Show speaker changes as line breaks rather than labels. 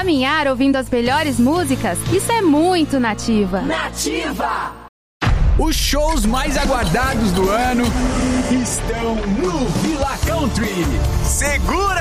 Caminhar ouvindo as melhores músicas, isso é muito Nativa.
Nativa!
Os shows mais aguardados do ano estão no Villa Country. Segura